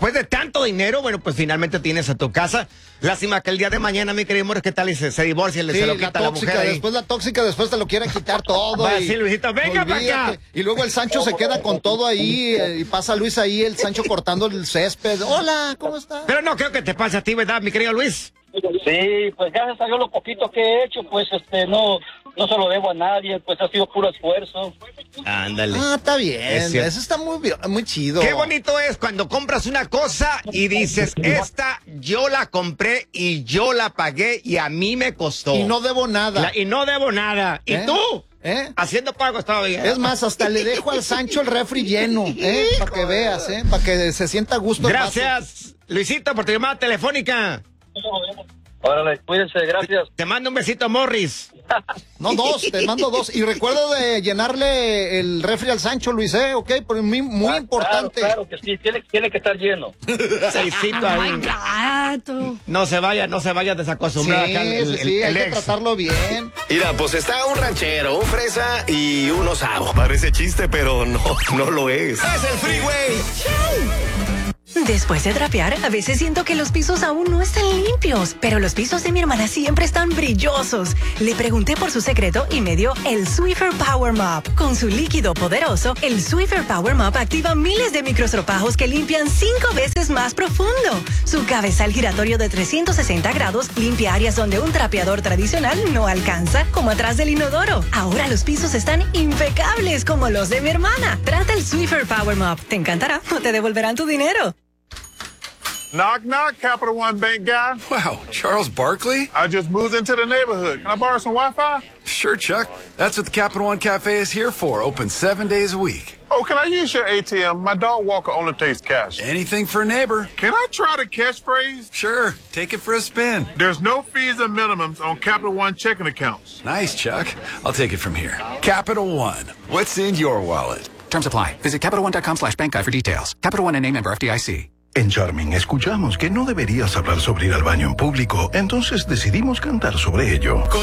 después de tanto dinero, bueno, pues finalmente tienes a tu casa. Lástima que el día de mañana, mi querido amor, ¿qué tal? Y se divorcia, sí, se lo quita la mujer ahí. Después la tóxica, después te lo quiere quitar todo. Sí, Luisito, venga para acá. Y luego el Sancho se queda con todo ahí y pasa Luis ahí, el Sancho cortando el césped. Hola, ¿cómo estás? Pero no creo que te pase a ti, ¿verdad, mi querido Luis? Sí, pues gracias a Dios lo poquito que he hecho, pues no se lo debo a nadie, pues ha sido puro esfuerzo. Ándale. Ah, está bien, eso está muy chido. Qué bonito es cuando compras una cosa y dices, esta yo la compré y yo la pagué y a mí me costó. Y no debo nada. Y no debo nada. ¿Y tú? Haciendo pagos todavía. Es más, hasta le dejo al Sancho el refri lleno, para que veas, para que se sienta a gusto. Gracias, Luisito, por tu llamada telefónica. Órale, cuídense, gracias. Te mando un besito, Morris. No, te mando 2. Y recuerda de llenarle el refri al Sancho, Luis, ¿ok? Porque muy importante. Claro que sí, tiene que estar lleno. Seisito ahí. Gato. No se vaya desacostumbrado acá Sí, hay que tratarlo bien. Mira, pues está un ranchero, un fresa y un osado. Parece chiste, pero no lo es. Es el Freeway. Después de trapear, a veces siento que los pisos aún no están limpios, pero los pisos de mi hermana siempre están brillosos. Le pregunté por su secreto y me dio el Swiffer Power Mop. Con su líquido poderoso, el Swiffer Power Mop activa miles de microstropajos que limpian 5 veces más profundo. Su cabezal giratorio de 360 grados limpia áreas donde un trapeador tradicional no alcanza, como atrás del inodoro. Ahora los pisos están impecables como los de mi hermana. Trata el Swiffer Power Mop. Te encantará o te devolverán tu dinero. Knock, knock, Capital One Bank guy. Wow, Charles Barkley? I just moved into the neighborhood. Can I borrow some Wi-Fi? Sure, Chuck. That's what the Capital One Cafe is here for. Open 7 days a week. Oh, can I use your ATM? My dog Walker only takes cash. Anything for a neighbor. Can I try the catchphrase? Sure, take it for a spin. There's no fees and minimums on Capital One checking accounts. Nice, Chuck. I'll take it from here. Capital One. What's in your wallet? Terms apply. Visit CapitalOne.com/bankguide for details. Capital One, N.A. member FDIC. En Charming escuchamos que no deberías hablar sobre ir al baño en público, entonces decidimos cantar sobre ello.